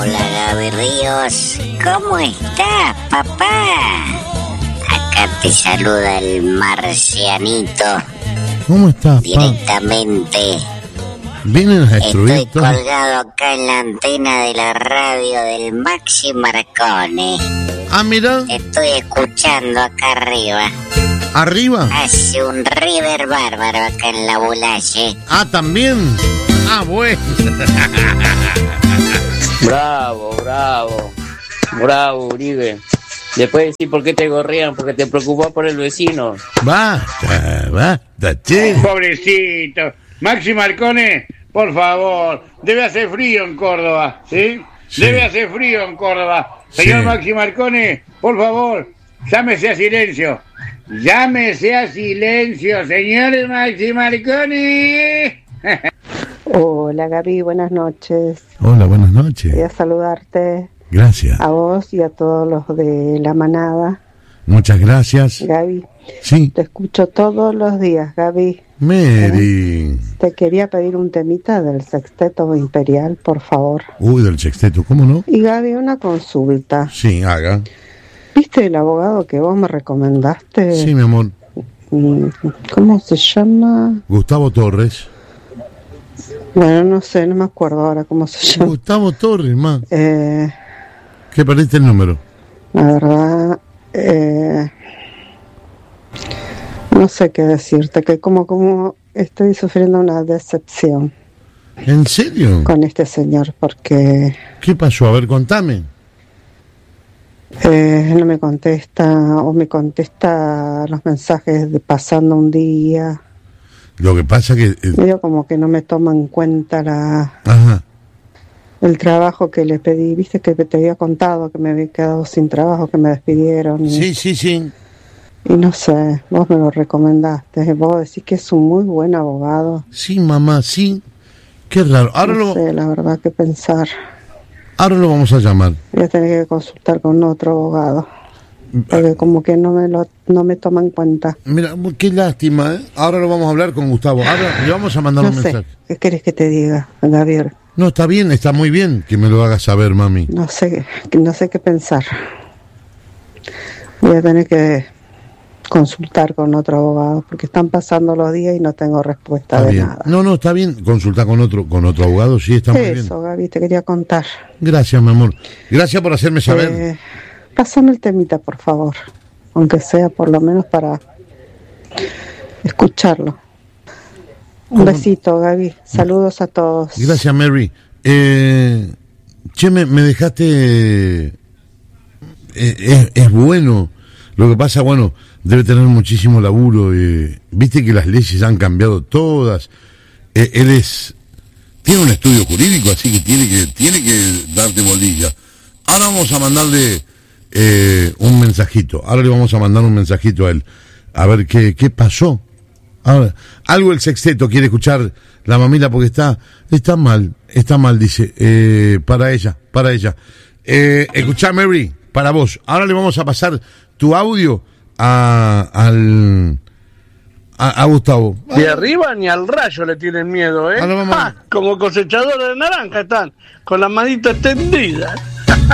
Hola Gaby Ríos, ¿cómo estás, papá? Acá te saluda el marcianito. ¿Cómo estás, directamente. ¿Vienen a destruir Estoy todo? colgado acá en la antena de la radio del Maxi Marconi. Ah, mira. Estoy escuchando acá arriba. ¿Arriba? Hace un river bárbaro acá en la Bulaye. Ah, ¿también? Ah, bueno. Bravo, bravo. Bravo, Uribe. Después decir por qué te gorrean, porque te preocupás por el vecino. Basta, che. Pobrecito. Maxi Marcone, por favor. Debe hacer frío en Córdoba, ¿sí? Sí. Debe hacer frío en Córdoba. Señor Sí. Maxi Marcone, por favor, llámese a silencio. Llámese a silencio, señor Maxi Marcone. Hola Gaby, buenas noches. Hola, buenas noches. Quería saludarte Gracias. a vos y a todos los de la manada. Muchas gracias. Gaby, Sí. te escucho todos los días, Gaby. Mary. Te quería pedir un temita del Sexteto Imperial, por favor. Uy, del sexteto, ¿cómo no? Y Gaby, una consulta. Sí, haga. ¿Viste el abogado que vos me recomendaste? Sí, mi amor. ¿Cómo se llama? Gustavo Torres. Bueno, no sé, no me acuerdo ahora cómo se llama. Gustavo Torres, ma. Eh, ¿Qué perdiste el número? La verdad, no sé qué decirte, que como estoy sufriendo una decepción ¿En serio? con este señor, porque ¿Qué pasó? A ver, contame. no me contesta o me contesta los mensajes de pasando un día, Lo que pasa que... medio como que no me toma en cuenta Ajá. el trabajo que le pedí. Viste que te había contado que me había quedado sin trabajo, que me despidieron. Sí. Y no sé, vos me lo recomendaste. Vos decís que es un muy buen abogado. Sí, mamá, sí. Qué raro. No sé, la verdad, qué pensar. Ahora lo vamos a llamar. Voy a tener que consultar con otro abogado. Porque como que no me toma en cuenta. Mira, qué lástima, ¿eh? Ahora lo vamos a hablar con Gustavo. Ahora le vamos a mandar No un sé, mensaje. ¿qué querés que te diga, Gabriel? No, está bien, está muy bien que me lo hagas saber, mami. No sé qué pensar. Voy a tener que consultar con otro abogado porque están pasando los días y no tengo respuesta Está de bien. nada. No, está bien. Consulta con otro abogado, sí, está muy bien. Eso, Gaby, te quería contar. Gracias, mi amor. Gracias por hacerme saber. Pásame el temita, por favor. Aunque sea por lo menos para escucharlo. Un besito, Gaby. Saludos a todos. Gracias, Mary. Che, me dejaste... es bueno. Lo que pasa, bueno, debe tener muchísimo laburo. Viste que las leyes han cambiado todas. Él tiene un estudio jurídico, así que tiene que darte bolilla. Ahora vamos a mandarle un mensajito. Ahora le vamos a mandar un mensajito a él. A ver qué pasó. Ahora, algo el sexteto quiere escuchar la mamila porque está mal, dice. Para ella. Escuchá, Mary, para vos. Ahora le vamos a pasar tu audio a Gustavo. De arriba ni al rayo le tienen miedo, ¿eh? Ahora vamos. Como cosechadores de naranja están, con la manita extendida.